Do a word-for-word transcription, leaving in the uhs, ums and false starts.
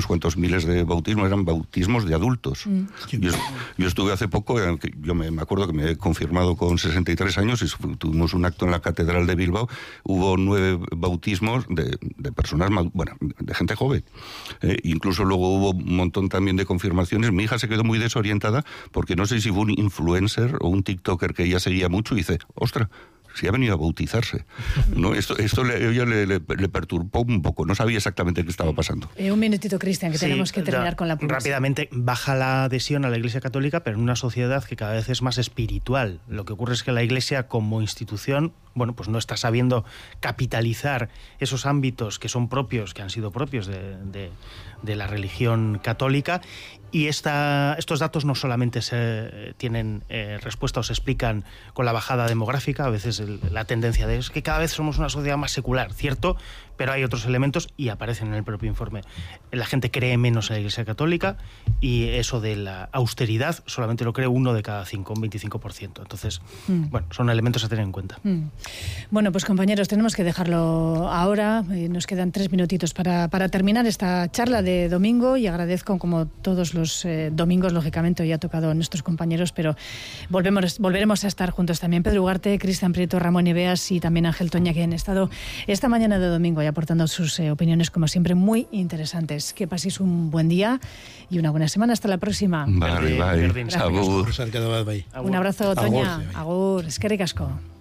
unos cuantos miles de bautismos, eran bautismos de adultos. Mm. Yo, yo estuve hace poco, yo me, me acuerdo que me he confirmado con sesenta y tres años y tuvimos un acto en la Catedral de Bilbao, hubo nueve bautismos de, de personas, bueno, de gente joven. Eh, incluso luego hubo un montón también de confirmaciones. Mi hija se quedó muy desorientada porque no sé si fue un influencer o un tiktoker que ella seguía mucho y dice, ostras, si ha venido a bautizarse, ¿no? Esto, esto le, ella le, le, le perturbó un poco, no sabía exactamente qué estaba pasando. Eh, un minutito, Cristian, que sí, tenemos que terminar da, con la publicidad. Rápidamente, baja la adhesión a la Iglesia Católica, pero en una sociedad que cada vez es más espiritual. Lo que ocurre es que la Iglesia como institución, bueno, pues no está sabiendo capitalizar esos ámbitos que son propios, que han sido propios de, de, de la religión católica. Y esta, estos datos no solamente se tienen eh, respuesta o se explican con la bajada demográfica, a veces el, la tendencia de es que cada vez somos una sociedad más secular, cierto, pero hay otros elementos y aparecen en el propio informe. La gente cree menos en la Iglesia Católica y eso de la austeridad solamente lo cree uno de cada cinco, un veinticinco por ciento. Entonces, mm. bueno, son elementos a tener en cuenta. Mm. Bueno, pues compañeros, tenemos que dejarlo ahora. Nos quedan tres minutitos para, para terminar esta charla de domingo y agradezco, como todos los Los eh, domingos, lógicamente, hoy ha tocado a nuestros compañeros, pero volvemos, volveremos a estar juntos también. Pedro Ugarte, Cristian Prieto, Ramón Ibeas y también Ángel Toña, que han estado esta mañana de domingo y aportando sus eh, opiniones, como siempre, muy interesantes. Que paséis un buen día y una buena semana. Hasta la próxima. Vale, vale. Un abrazo, Toña. Agur, eskerrik asko.